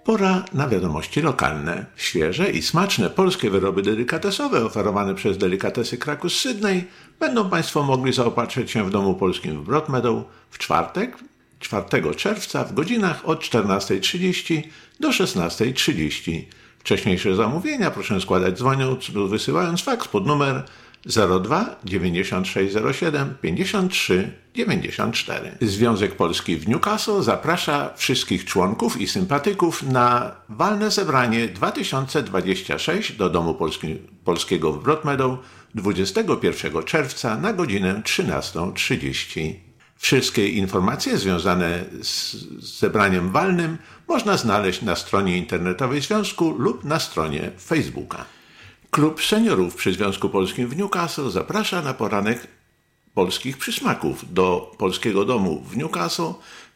Pora na wiadomości lokalne. Świeże i smaczne polskie wyroby delikatesowe oferowane przez Delikatesy Kraków z Sydney będą Państwo mogli zaopatrzyć się w Domu Polskim w Broadmeadow w czwartek, 4 czerwca w godzinach od 14:30 do 16:30. Wcześniejsze zamówienia proszę składać dzwoniąc lub wysyłając faks pod numer 02 9607 53 94. Związek Polski w Newcastle zaprasza wszystkich członków i sympatyków na walne zebranie 2026 do Domu Polskiego w Broadmeadow 21 czerwca na godzinę 13:30. Wszystkie informacje związane z zebraniem walnym można znaleźć na stronie internetowej Związku lub na stronie Facebooka. Klub Seniorów przy Związku Polskim w Newcastle zaprasza na poranek polskich przysmaków do Polskiego Domu w Newcastle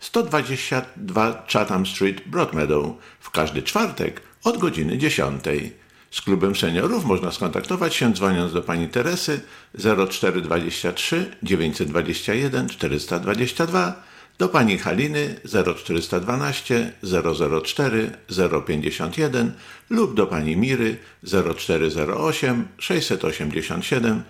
122 Chatham Street, Broadmeadow w każdy czwartek od godziny 10. Z Klubem Seniorów można skontaktować się dzwoniąc do pani Teresy 0423 921 422, do pani Haliny 0412 004 051 lub do pani Miry 0408 687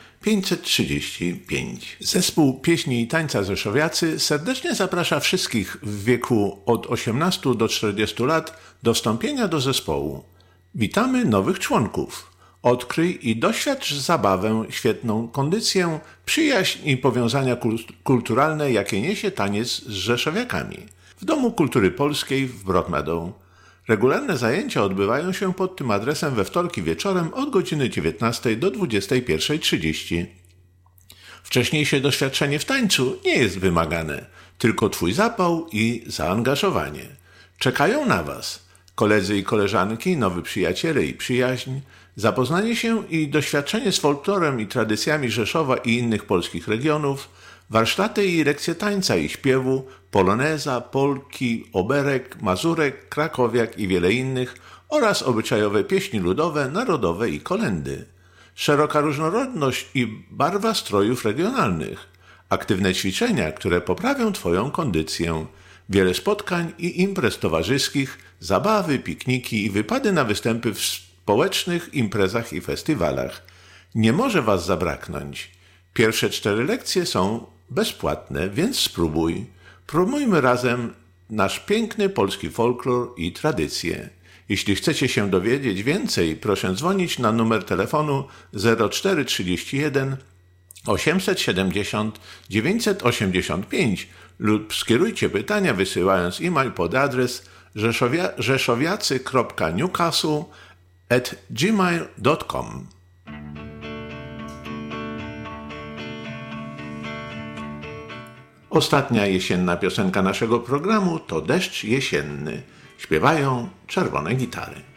535. Zespół Pieśni i Tańca Rzeszowiacy serdecznie zaprasza wszystkich w wieku od 18 do 40 lat do wstąpienia do zespołu. Witamy nowych członków. Odkryj i doświadcz zabawę, świetną kondycję, przyjaźń i powiązania kulturalne, jakie niesie taniec z rzeszowiakami. W Domu Kultury Polskiej w Broadmeadow. Regularne zajęcia odbywają się pod tym adresem we wtorki wieczorem od godziny 19 do 21:30. Wcześniejsze doświadczenie w tańcu nie jest wymagane, tylko Twój zapał i zaangażowanie. Czekają na Was koledzy i koleżanki, nowi przyjaciele i przyjaźń, zapoznanie się i doświadczenie z folklorem i tradycjami Rzeszowa i innych polskich regionów, warsztaty i lekcje tańca i śpiewu, poloneza, polki, oberek, mazurek, krakowiak i wiele innych oraz obyczajowe pieśni ludowe, narodowe i kolędy. Szeroka różnorodność i barwa strojów regionalnych, aktywne ćwiczenia, które poprawią Twoją kondycję, wiele spotkań i imprez towarzyskich, zabawy, pikniki i wypady na występy w społecznych imprezach i festiwalach. Nie może Was zabraknąć. Pierwsze 4 lekcje są bezpłatne, więc spróbuj. Promujmy razem nasz piękny polski folklor i tradycje. Jeśli chcecie się dowiedzieć więcej, proszę dzwonić na numer telefonu 0431 870 985 lub skierujcie pytania wysyłając e-mail pod adres rzeszowiacy.newcastle@gmail.com. Ostatnia jesienna piosenka naszego programu to Deszcz jesienny. Śpiewają Czerwone Gitary.